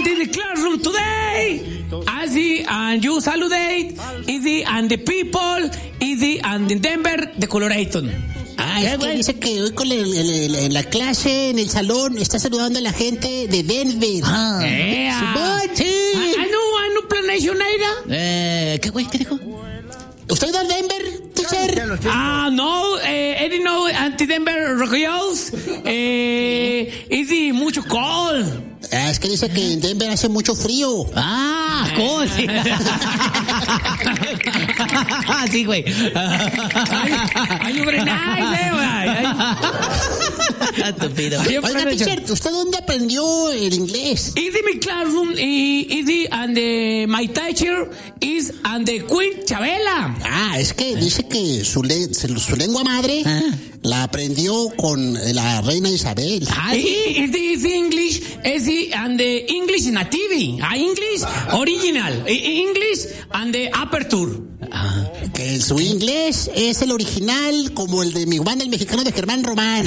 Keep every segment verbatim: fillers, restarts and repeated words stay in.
and in the classroom today. Easy and you saludate. Easy and the people. Easy and in Denver, the Colorado. Ah, es que dice que hoy con el, el, el, en la clase, en el salón, está saludando a la gente de Denver. Ah, yeah. Simón, sí. I, I know, I know Planation Aida. Eh, ¿qué güey? ¿Qué dijo? ¿Usted ha ido a Denver, teacher? Ah, no, eh, I didn't know anti-Denver Royals. Eh, easy, mucho cold. Ah, es que dice que en Denver hace mucho frío. Ah, cold. Sí, sí, güey. Ay, you very nice, eh, güey. Estúpido. Oiga, teacher, ¿usted dónde aprendió el inglés? Easy, my classroom, easy, and the, my teacher is and the Queen Chabela. Ah, es que dice que su, le, su lengua madre ah. la aprendió con la reina Isabel. Ah, sí, es the English, es the, and the English native, ah, English original, English and the aperture. Ah, que su inglés es el original como el de mi banda el mexicano de Germán Román.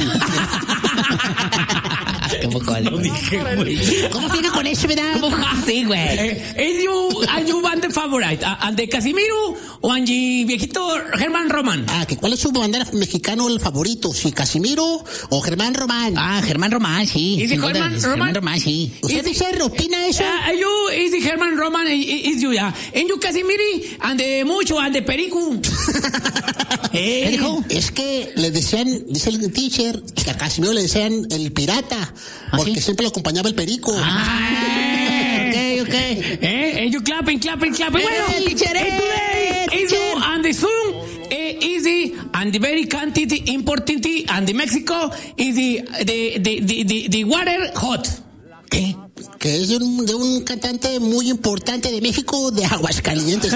¿Cómo cuál? No dije, güey. ¿Cómo sigue con eso, verdad? ¿Cómo así, güey? Eh, ¿Es you, are you band favorite? ¿And de Casimiro o Angie viejito Germán Román? Ah, que ¿cuál es su bandera mexicano el favorito? ¿Si Casimiro o Germán Román? Ah, Germán Román, sí. ¿Es de Germán Román? Germán Román, sí. ¿Usted dice, opina eso? Uh, you, is the Germán Román, is you, ya. En you Casimiri, and de mucho, and de Perico. ¿Qué eh, dijo? Es que le decían, dice el teacher, que a Casimiro le decían el pirata, porque ¿sí? siempre lo acompañaba el perico. Ah, ok, ok. Eh, and you clapping, clapping, clapping. Eh, bueno, teacher, eh, today, is you, and the Zoom, eh, easy, and the very quantity, important, and the Mexico, is the, the, the, the, the, the water hot. ¿Qué? Que es de un, de un cantante muy importante de México, de Aguascalientes.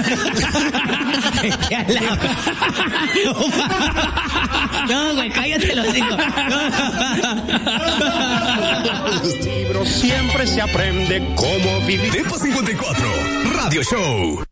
No, güey, cállate los hijos. Siempre se aprende cómo vivir. Tempo cincuenta y cuatro, Radio Show.